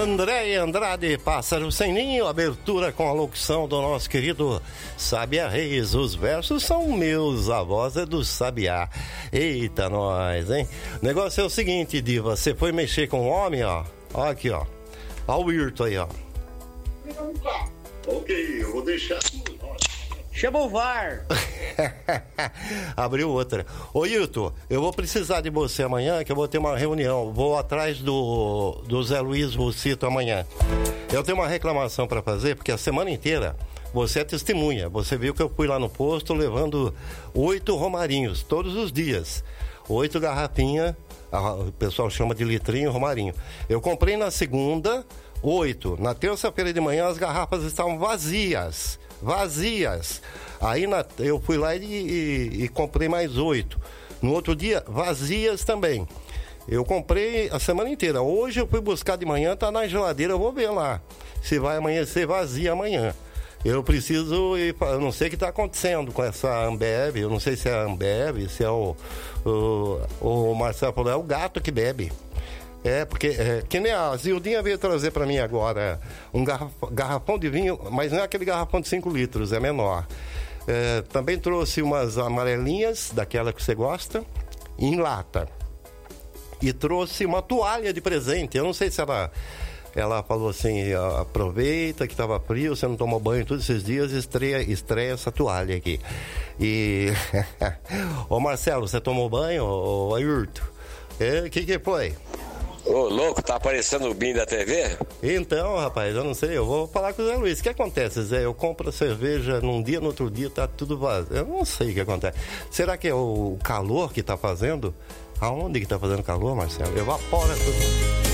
André Andrade, Pássaro Sem Ninho, abertura com a locução do nosso querido Sabiá Reis. Os versos são meus, a voz é do Sabiá. Eita, nós, hein? O negócio é o seguinte, Diva, você foi mexer com o homem, ó. Ó aqui, ó. Ó o Irto aí, ó. Ok, eu vou deixar. Chama o VAR. Abriu outra. Ô, Hilton, eu vou precisar de você amanhã, que eu vou ter uma reunião. Vou atrás do Zé Luiz Vocito amanhã. Eu tenho uma reclamação para fazer, porque a semana inteira você é testemunha. Você viu que eu fui lá no posto levando 8 romarinhos, todos os dias. 8 garrafinhas, o pessoal chama de litrinho romarinho. Eu comprei na segunda, 8. Na terça-feira de manhã as garrafas estavam vazias. Aí eu fui lá e comprei mais 8. No outro dia, vazias também. Eu comprei a semana inteira. Hoje eu fui buscar de manhã, tá na geladeira, eu vou ver lá se vai amanhecer vazia amanhã. Eu preciso ir, eu não sei o que está acontecendo com essa Ambev, eu não sei se é a Ambev, se é o Marcelo falou, é o gato que bebe. Porque que nem a Zildinha veio trazer para mim agora um garrafão de vinho, mas não é aquele garrafão de 5 litros, é menor. Também trouxe umas amarelinhas, daquela que você gosta, em lata. E trouxe uma toalha de presente, eu não sei se ela falou assim, aproveita que estava frio, você não tomou banho todos esses dias, estreia essa toalha aqui. E, ô Marcelo, você tomou banho, ô Ayrton? O que foi? Ô, louco, tá aparecendo o BIM da TV? Então, rapaz, eu não sei, eu vou falar com o Zé Luiz. O que acontece, Zé? Eu compro a cerveja num dia, no outro dia tá tudo vazio. Eu não sei o que acontece. Será que é o calor que tá fazendo? Aonde que tá fazendo calor, Marcelo? Evapora tudo.